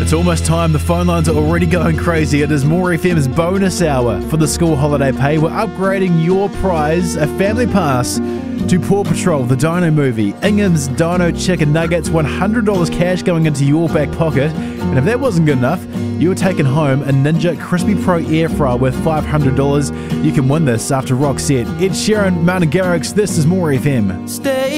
It's almost time. The phone lines are already going crazy. It is More FM's bonus hour for the school holiday pay. We're upgrading your prize, a family pass to Paw Patrol, the Dino movie. Ingham's Dino Chicken Nuggets, $100 cash going into your back pocket. And if that wasn't good enough, you were taking home a Ninja Crispy Pro Air Fryer worth $500. You can win this after Roxette. Ed Sheeran, Mountain Garrix, this is More FM. Stay